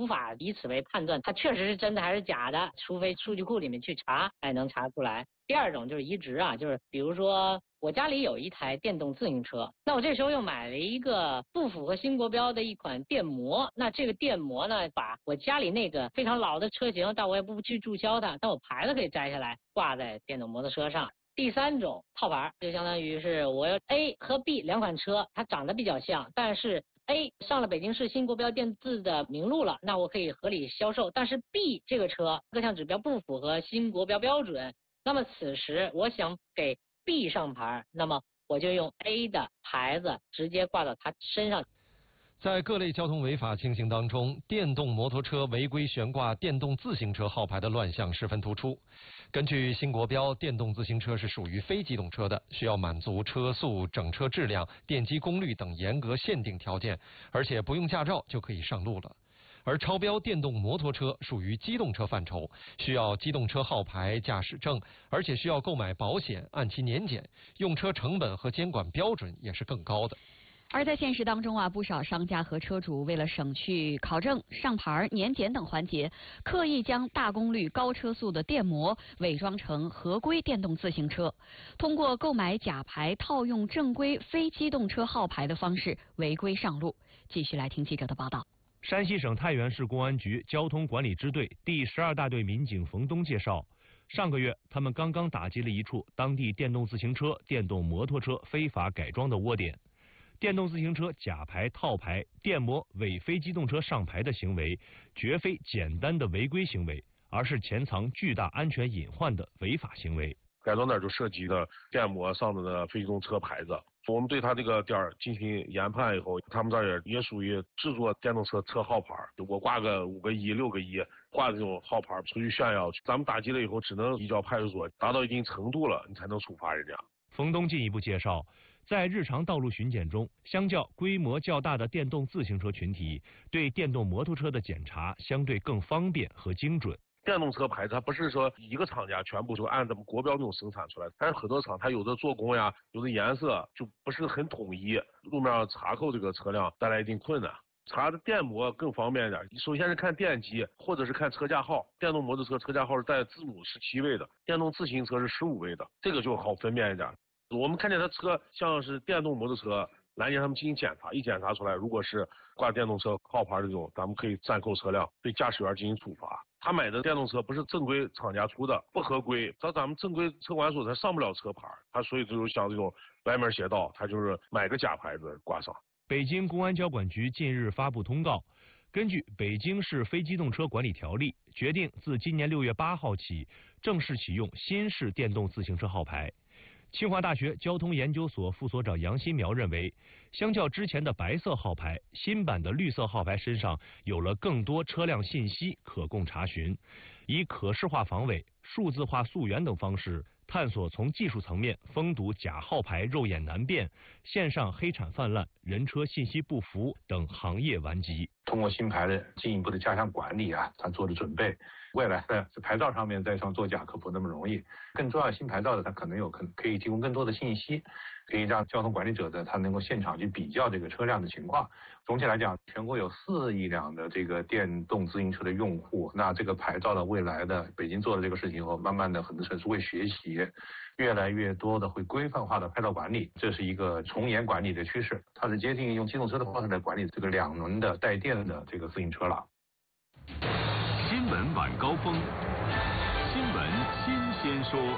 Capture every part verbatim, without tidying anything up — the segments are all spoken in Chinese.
无法以此为判断它确实是真的还是假的，除非数据库里面去查，才能查出来。第二种就是移植啊，就是比如说我家里有一台电动自行车，那我这时候又买了一个不符合新国标的一款电摩，那这个电摩呢，把我家里那个非常老的车型，但我也不去注销它，但我牌子可以摘下来挂在电动摩托车上。第三种套牌，就相当于是我 A 和 B 两款车，它长得比较像，但是 A 上了北京市新国标电字的名录了，那我可以合理销售，但是 B 这个车各项指标不符合新国标标准，那么此时我想给 B 上牌，那么我就用 A 的牌子直接挂到他身上。 在各类交通违法情形当中，电动摩托车违规悬挂电动自行车号牌的乱象十分突出。根据新国标，电动自行车是属于非机动车的，需要满足车速、整车质量、电机功率等严格限定条件，而且不用驾照就可以上路了。而超标电动摩托车属于机动车范畴，需要机动车号牌、驾驶证，而且需要购买保险，按期年检，用车成本和监管标准也是更高的。 而在现实当中啊，不少商家和车主为了省去考证、上牌、年检等环节，刻意将大功率、高车速的电摩伪装成合规电动自行车，通过购买假牌套用正规非机动车号牌的方式违规上路。继续来听记者的报道。 山西省太原市公安局交通管理支队第十二大队民警冯东介绍，上个月他们刚刚打击了一处当地电动自行车、电动摩托车非法改装的窝点。电动自行车假牌套牌、电摩伪非机动车上牌的行为，绝非简单的违规行为，而是潜藏巨大安全隐患的违法行为。 改装点就涉及了电摩上面的非机动车牌子，我们对他这个点进行研判以后，他们这儿也也属于制作电动车车号牌，我挂个五个一、六个一，挂这种号牌出去炫耀，咱们打击了以后，只能移交派出所，达到一定程度了，你才能处罚人家。 冯东进一步介绍，在日常道路巡检中，相较规模较大的电动自行车群体，对电动摩托车的检查相对更方便和精准。 电动车牌子它不是说一个厂家全部就按咱们国标那种生产出来，但是很多厂它有的做工呀，有的颜色就不是很统一，路面上查扣这个车辆带来一定困难。查的电摩更方便一点，首先是看电机或者是看车架号，电动摩托车车架号是带字母十七位的，电动自行车是十五位的，这个就好分辨一点。我们看见他车像是电动摩托车，拦截他们进行检查，一检查出来，如果是挂电动车号牌的这种，咱们可以暂扣车辆，对驾驶员进行处罚。他买的电动车不是正规厂家出的，不合规，到咱们正规车管所他上不了车牌，他所以就像这种歪门邪道，他就是买个假牌子挂上。 北京公安交管局近日发布通告，根据《北京市非机动车管理条例》，决定自今年六月八号起正式启用新式电动自行车号牌。清华大学交通研究所副所长杨新苗认为，相较之前的白色号牌，新版的绿色号牌身上有了更多车辆信息可供查询，以可视化防伪、数字化溯源等方式，探索从技术层面封堵假号牌肉眼难辨、线上黑产泛滥、人车信息不符等行业顽疾。 通过新牌的进一步的加强管理啊，它做的准备，未来在牌照上面再上作假可不那么容易。更重要，新牌照的它可能有可可以提供更多的信息，可以让交通管理者的他能够现场去比较这个车辆的情况。总体来讲，全国有四亿辆的这个电动自行车的用户，那这个牌照的未来的北京做的这个事情以后，慢慢的很多城市会学习，越来越多的会规范化的牌照管理，这是一个从严管理的趋势。它是接近用机动车的方式来管理这个两轮的带电的这个自行车了。 新闻晚高峰，新闻新鲜说。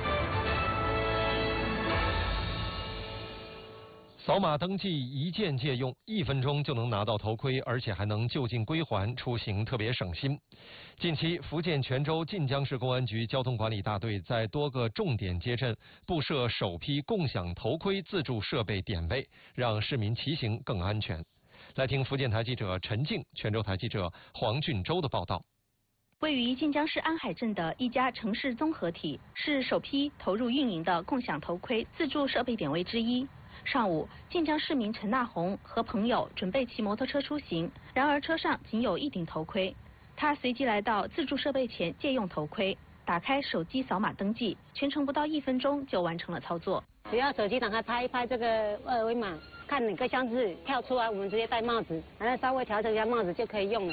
扫码登记一键借用，一分钟就能拿到头盔，而且还能就近归还，出行特别省心。近期，福建泉州晋江市公安局交通管理大队在多个重点街镇布设首批共享头盔自助设备点位，让市民骑行更安全。来听福建台记者陈静、泉州台记者黄俊洲的报道。 位于晋江市安海镇的一家城市综合体，是首批投入运营的共享头盔自助设备点位之一。上午，晋江市民陈大红和朋友准备骑摩托车出行，然而车上仅有一顶头盔。他随即来到自助设备前借用头盔，打开手机扫码登记，全程不到一分钟就完成了操作。 只要手机打开拍一拍这个二维码，看哪个箱子跳出来，我们直接戴帽子，然后稍微调整一下帽子就可以用了。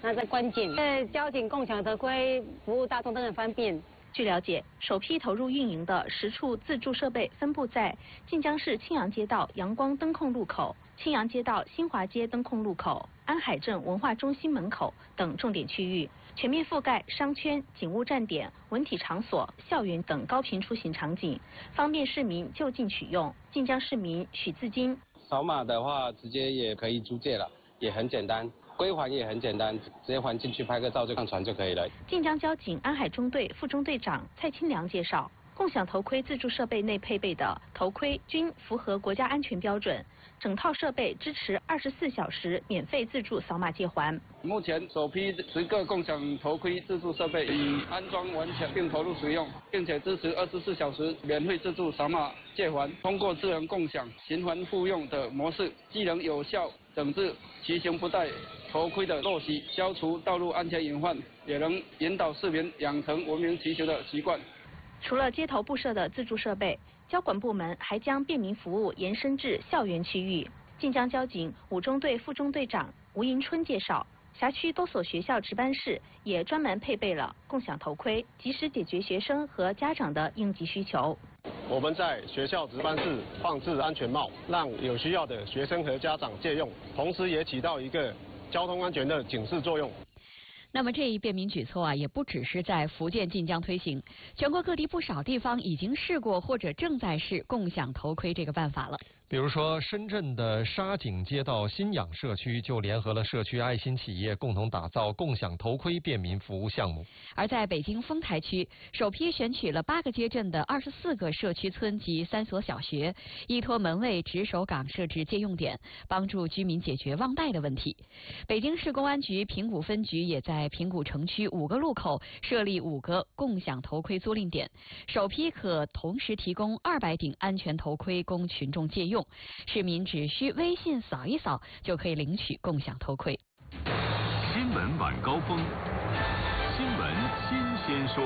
那是关键。呃，交警共享头盔服务大众都很方便。 据了解，首批投入运营的十处自助设备分布在晋江市青阳街道阳光灯控路口、青阳街道新华街灯控路口、安海镇文化中心门口等重点区域，全面覆盖商圈、警务站点、文体场所、校园等高频出行场景，方便市民就近取用。晋江市民许自金： 扫码的话，直接也可以租借了，也很简单。归还也很简单，直接还进去拍个照就上传就可以了。 晋江交警安海中队副中队长蔡清良介绍，共享头盔自助设备内配备的头盔均符合国家安全标准，整套设备支持二十四小时免费自助扫码借还。 目前首批十个共享头盔自助设备已安装完成并投入使用，并且支持二十四小时免费自助扫码借还。通过智能共享、循环复用的模式，既能有效整治骑行不戴头盔的陋习，消除道路安全隐患，也能引导市民养成文明骑行的习惯。 除了街头布设的自助设备，交管部门还将便民服务延伸至校园区域。晋江交警五中队副中队长吴迎春介绍，辖区多所学校值班室也专门配备了共享头盔，及时解决学生和家长的应急需求。 我们在学校值班室放置安全帽，让有需要的学生和家长借用，同时也起到一个交通安全的警示作用。 那么这一便民举措啊，也不只是在福建晋江推行，全国各地不少地方已经试过或者正在试共享头盔这个办法了。 比如说，深圳的沙井街道新氧社区就联合了社区爱心企业，共同打造共享头盔便民服务项目。 而在北京丰台区，首批选取了八个街镇的二十四个社区村及三所小学，依托门卫值守岗设置借用点，帮助居民解决忘带的问题。北京市公安局平谷分局也在平谷城区五个路口设立五个共享头盔租赁点，首批可同时提供二百顶安全头盔供群众借用。市民只需微信扫一扫就可以领取共享头盔。 新闻晚高峰，新闻新鲜说。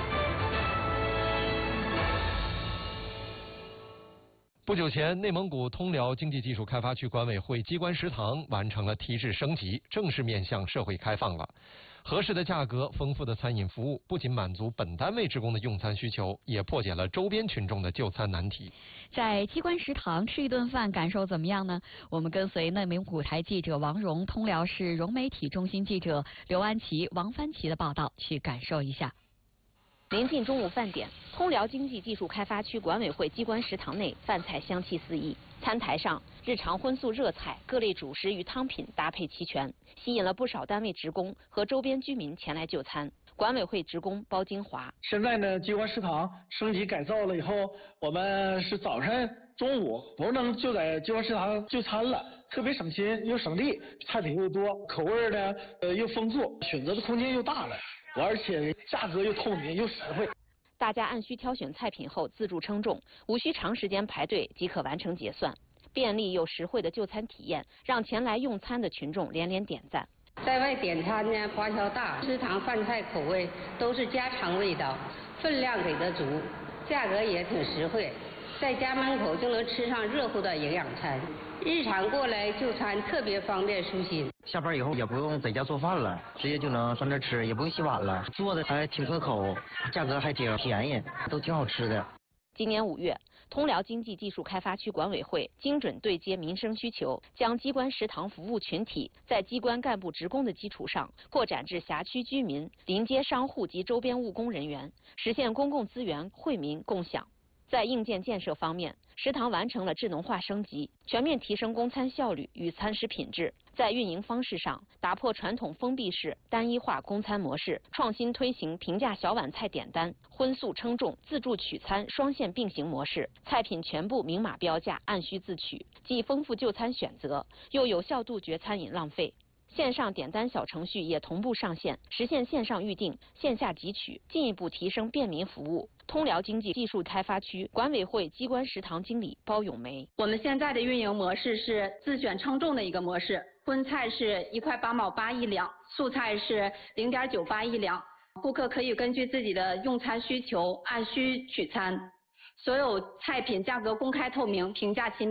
不久前，内蒙古通辽经济技术开发区管委会机关食堂完成了提质升级，正式面向社会开放了。合适的价格、丰富的餐饮服务，不仅满足本单位职工的用餐需求，也破解了周边群众的就餐难题。 在机关食堂吃一顿饭，感受怎么样呢？我们跟随内蒙古台记者王荣、通辽市融媒体中心记者刘安琪、王帆琪的报道，去感受一下。 临近中午饭点，通辽经济技术开发区管委会机关食堂内饭菜香气四溢，餐台上日常荤素热菜、各类主食与汤品搭配齐全，吸引了不少单位职工和周边居民前来就餐。管委会职工包金华： 现在呢，机关食堂升级改造了以后，我们是早晨、中午不能就在机关食堂就餐了，特别省心又省力，菜品又多，口味呢呃又丰富，选择的空间又大了。而且价格又透明又实惠， 大家按需挑选菜品后自助称重，无需长时间排队即可完成结算，便利又实惠的就餐体验让前来用餐的群众连连点赞。 在外点餐呢，花销大，食堂饭菜口味都是家常味道，分量给的足，价格也挺实惠，在家门口就能吃上热乎的营养餐。日常过来就餐特别方便舒心， 下班以后也不用在家做饭了，直接就能上这吃，也不用洗碗了，做的还挺可口，价格还挺便宜，都挺好吃的。 今年五月，通辽经济技术开发区管委会精准对接民生需求，将机关食堂服务群体在机关干部职工的基础上，扩展至辖区居民、临街商户及周边务工人员，实现公共资源惠民共享。在硬件建设方面，食堂完成了智能化升级，全面提升供餐效率与餐食品质。在运营方式上，打破传统封闭式单一化供餐模式，创新推行平价小碗菜点单、荤素称重、自助取餐双线并行模式，菜品全部明码标价，按需自取，既丰富就餐选择，又有效杜绝餐饮浪费。线上点单小程序也同步上线，实现线上预订、线下集取，进一步提升便民服务。通辽经济技术开发区管委会机关食堂经理包咏梅： 我们现在的运营模式是自选称重的一个模式，荤菜是一块八毛八一两，素菜是零点九八一两，顾客可以根据自己的用餐需求按需取餐。所有菜品价格公开透明，评价亲民。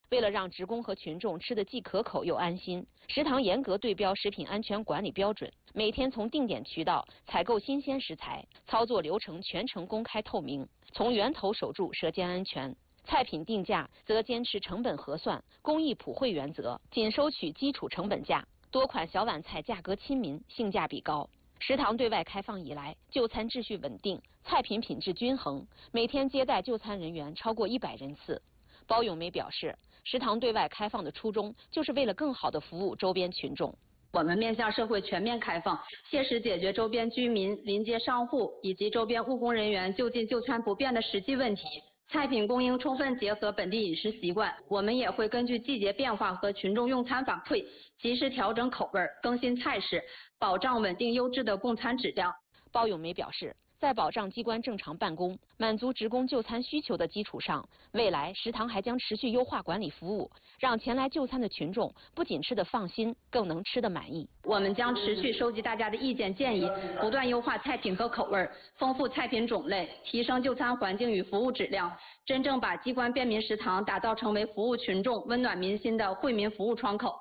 为了让职工和群众吃得既可口又安心，食堂严格对标食品安全管理标准，每天从定点渠道采购新鲜食材，操作流程全程公开透明，从源头守住舌尖安全。菜品定价则坚持成本核算、公益普惠原则，仅收取基础成本价。多款小碗菜价格亲民，性价比高。食堂对外开放以来，就餐秩序稳定，菜品品质均衡，每天接待就餐人员超过一百人次。包咏梅表示，食堂对外开放的初衷就是为了更好地服务周边群众。 我们面向社会全面开放，切实解决周边居民、临街商户以及周边务工人员就近就餐不便的实际问题。菜品供应充分结合本地饮食习惯，我们也会根据季节变化和群众用餐反馈，及时调整口味、更新菜式，保障稳定优质的供餐质量。 包咏梅表示，在保障机关正常办公、满足职工就餐需求的基础上，未来食堂还将持续优化管理服务，让前来就餐的群众不仅吃得放心，更能吃得满意。 我们将持续收集大家的意见建议，不断优化菜品和口味，丰富菜品种类，提升就餐环境与服务质量，真正把机关便民食堂打造成为服务群众、温暖民心的惠民服务窗口。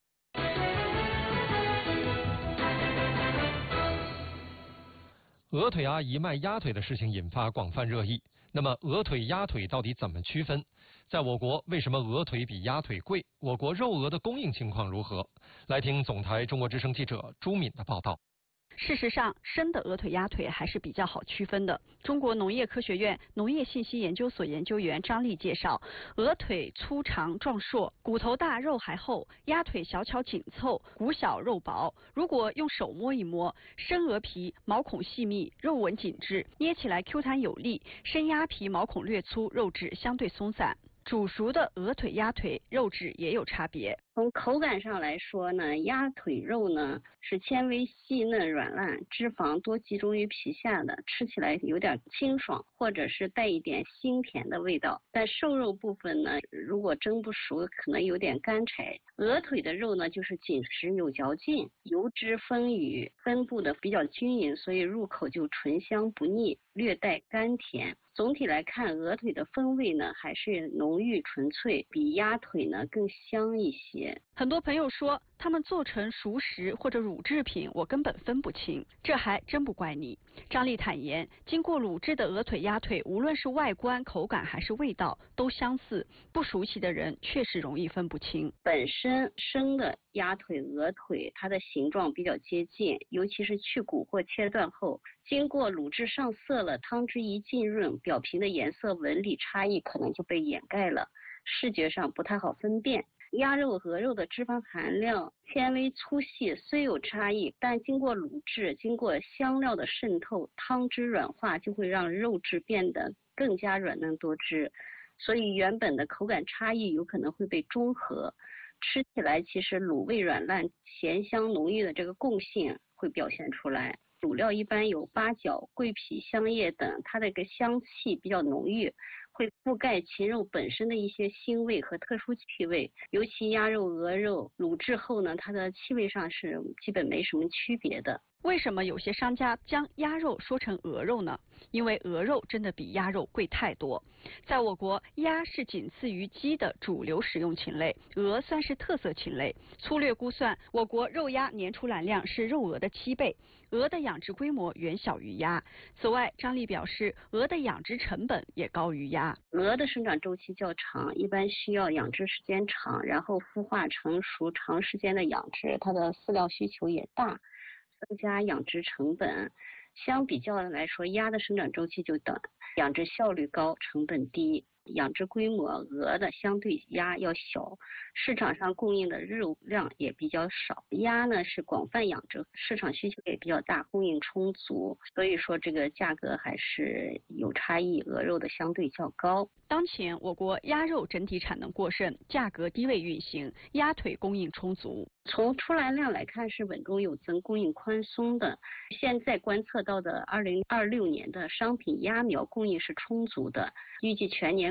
鹅腿阿姨卖鸭腿的事情引发广泛热议。那么，鹅腿、鸭腿到底怎么区分？在我国，为什么鹅腿比鸭腿贵？我国肉鹅的供应情况如何？来听总台中国之声记者朱敏的报道。 事实上，生的鹅腿、鸭腿还是比较好区分的。中国农业科学院农业信息研究所研究员张丽介绍，鹅腿粗长壮硕，骨头大肉还厚；鸭腿小巧紧凑，骨小肉薄。如果用手摸一摸，生鹅皮毛孔细密，肉纹紧致，捏起来 Q 弹有力；生鸭皮毛孔略粗，肉质相对松散。煮熟的鹅腿、鸭腿肉质也有差别。 从口感上来说呢，鸭腿肉呢是纤维细嫩软烂，脂肪多集中于皮下的，吃起来有点清爽，或者是带一点腥甜的味道。但瘦肉部分呢，如果蒸不熟，可能有点干柴。鹅腿的肉呢，就是紧实有嚼劲，油脂丰腴，分布的比较均匀，所以入口就醇香不腻，略带甘甜。总体来看，鹅腿的风味呢还是浓郁纯粹，比鸭腿呢更香一些。 很多朋友说，他们做成熟食或者乳制品，我根本分不清，这还真不怪你。张丽坦言，经过卤制的鹅腿、鸭腿，无论是外观、口感还是味道都相似，不熟悉的人确实容易分不清。 本身生的鸭腿、鹅腿，它的形状比较接近，尤其是去骨或切断后，经过卤制上色了，汤汁一浸润，表皮的颜色纹理差异可能就被掩盖了，视觉上不太好分辨。鸭肉、鹅肉的脂肪含量、纤维粗细虽有差异，但经过卤制、经过香料的渗透，汤汁软化，就会让肉质变得更加软嫩多汁，所以原本的口感差异有可能会被中和。吃起来其实卤味软烂、咸香浓郁的这个共性会表现出来。卤料一般有八角、桂皮、香叶等，它的一个香气比较浓郁，会覆盖禽肉本身的一些腥味和特殊气味。尤其鸭肉、鹅肉卤制后呢，它的气味上是基本没什么区别的。 为什么有些商家将鸭肉说成鹅肉呢？因为鹅肉真的比鸭肉贵太多。在我国，鸭是仅次于鸡的主流食用禽类，鹅算是特色禽类。粗略估算，我国肉鸭年出栏量是肉鹅的七倍，鹅的养殖规模远小于鸭。此外，张丽表示，鹅的养殖成本也高于鸭。 鹅的生长周期较长，一般需要养殖时间长，然后孵化成熟，长时间的养殖，它的饲料需求也大，增加养殖成本。相比较来说，鸭的生长周期就短，养殖效率高，成本低，养殖规模鹅的相对鸭要小，市场上供应的肉量也比较少。鸭呢是广泛养殖，市场需求也比较大，供应充足，所以说这个价格还是有差异，鹅肉的相对较高。 当前我国鸭肉整体产能过剩，价格低位运行，鸭腿供应充足。 从出栏量来看是稳中有增，供应宽松的。现在观测到的二零二六年的商品鸭苗供应是充足的，预计全年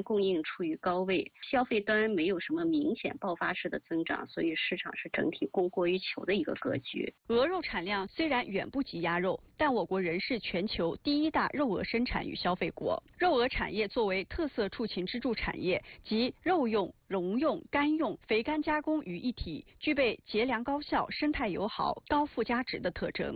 供应处于高位，消费端没有什么明显爆发式的增长，所以市场是整体供过于求的一个格局。 鹅肉产量虽然远不及鸭肉，但我国仍是全球第一大肉鹅生产与消费国。肉鹅产业作为特色畜禽支柱产业，集肉用、笼用、干用、肥干加工于一体，具备节粮高效、生态友好、高附加值的特征。